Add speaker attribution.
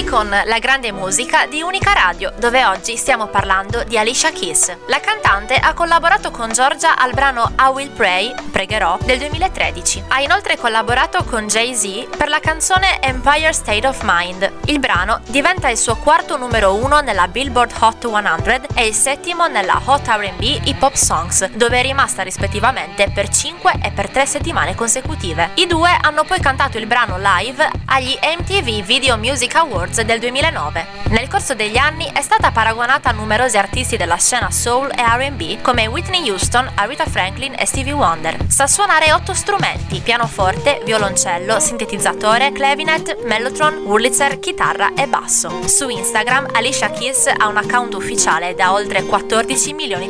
Speaker 1: con la grande musica di Unica Radio, dove oggi stiamo parlando di Alicia Keys. La cantante ha collaborato con Giorgia al brano I Will Pray, Pregherò, del 2013. Ha inoltre collaborato con Jay-Z per la canzone Empire State of Mind. Il brano diventa il suo quarto numero 1 nella Billboard Hot 100 e il settimo nella Hot R&B Hip Hop Songs, dove è rimasta rispettivamente per 5 e per 3 settimane consecutive. I due hanno poi cantato il brano live agli MTV Video Music Awards del 2009. Nel corso degli anni è stata paragonata a numerosi artisti della scena soul e R&B come Whitney Houston, Aretha Franklin e Stevie Wonder. Sa suonare 8 strumenti: pianoforte, violoncello, sintetizzatore, clavinet, mellotron, Wurlitzer, chitarra e basso. Su Instagram Alicia Keys ha un account ufficiale da oltre 14 milioni di